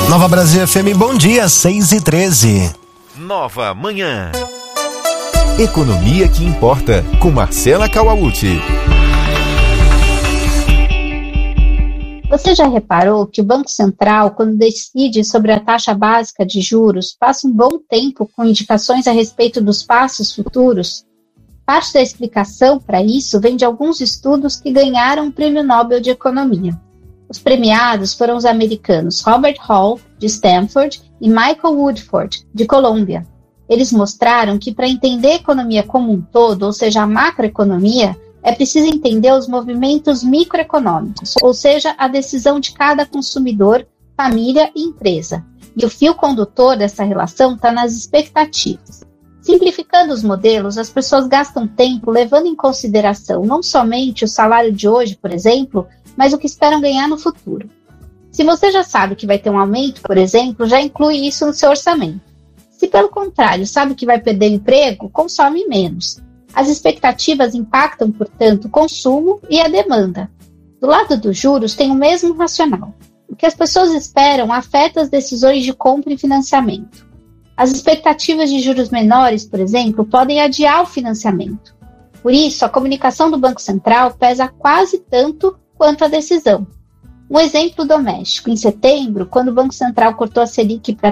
Nova Brasil FM, bom dia, 6h13. Nova Manhã. Economia que importa, com Marcela Kawauchi. Você já reparou que o Banco Central, quando decide sobre a taxa básica de juros, passa um bom tempo com indicações a respeito dos passos futuros? Parte da explicação para isso vem de alguns estudos que ganharam o Prêmio Nobel de Economia. Os premiados foram os americanos Robert Hall, de Stanford, e Michael Woodford, de Colômbia. Eles mostraram que para entender a economia como um todo, ou seja, a macroeconomia, é preciso entender os movimentos microeconômicos, ou seja, a decisão de cada consumidor, família e empresa. E o fio condutor dessa relação está nas expectativas. Simplificando os modelos, as pessoas gastam tempo levando em consideração não somente o salário de hoje, por exemplo, mas o que esperam ganhar no futuro. Se você já sabe que vai ter um aumento, por exemplo, já inclui isso no seu orçamento. Se, pelo contrário, sabe que vai perder emprego, consome menos. As expectativas impactam, portanto, o consumo e a demanda. Do lado dos juros, tem o mesmo racional. O que as pessoas esperam afeta as decisões de compra e financiamento. As expectativas de juros menores, por exemplo, podem adiar o financiamento. Por isso, a comunicação do Banco Central pesa quase tanto quanto a decisão. Um exemplo doméstico: em setembro, quando o Banco Central cortou a Selic para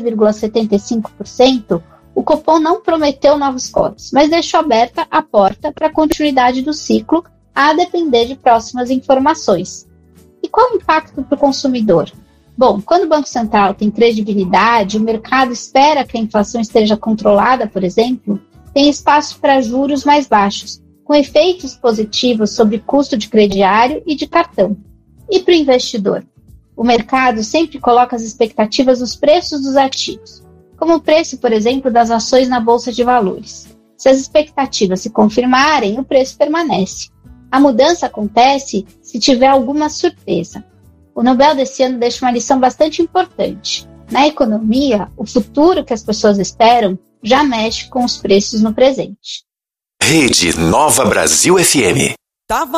13,75%, o Copom não prometeu novos cortes, mas deixou aberta a porta para a continuidade do ciclo, a depender de próximas informações. E qual o impacto para o consumidor? Bom, quando o Banco Central tem credibilidade, o mercado espera que a inflação esteja controlada, por exemplo, tem espaço para juros mais baixos, com efeitos positivos sobre custo de crediário e de cartão. E para o investidor? O mercado sempre coloca as expectativas nos preços dos ativos, como o preço, por exemplo, das ações na Bolsa de Valores. Se as expectativas se confirmarem, o preço permanece. A mudança acontece se tiver alguma surpresa. O Nobel desse ano deixa uma lição bastante importante. Na economia, o futuro que as pessoas esperam já mexe com os preços no presente. Rede Nova Brasil FM.